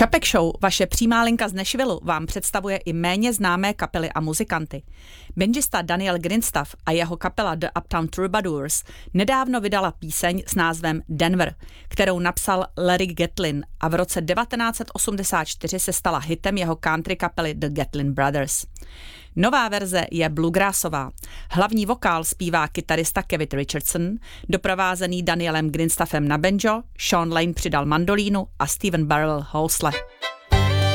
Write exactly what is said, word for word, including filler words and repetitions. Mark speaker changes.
Speaker 1: Čapek Show, vaše přímá linka z Nashvillu, vám představuje i méně známé kapely a muzikanty. Banjista Daniel Grinstaff a jeho kapela The Uptown Troubadours nedávno vydala píseň s názvem Denver, kterou napsal Larry Gatlin a v roce devatenáct set osmdesát čtyři se stala hitem jeho country kapely The Gatlin Brothers. Nová verze je bluegrassová. Hlavní vokál zpívá kytarista Kevin Richardson, doprovázený Danielem Grinstaffem na banjo, Sean Lane přidal mandolínu a Steven Burrell housle.